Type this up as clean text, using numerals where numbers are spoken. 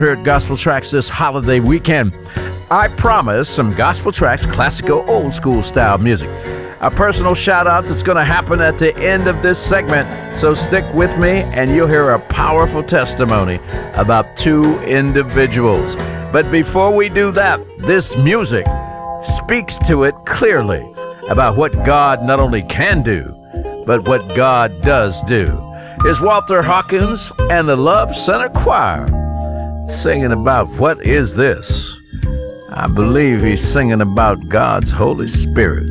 Here at Gospel Tracks this holiday weekend, I promise some Gospel Tracks classical old school style music. A personal shout out that's going to happen at the end of this segment, so stick with me and you'll hear a powerful testimony about two individuals. But before we do that, this music speaks to it clearly about what God not only can do, but what God does do. Here's Walter Hawkins and the Love Center Choir singing about What Is This? I believe he's singing about God's Holy Spirit.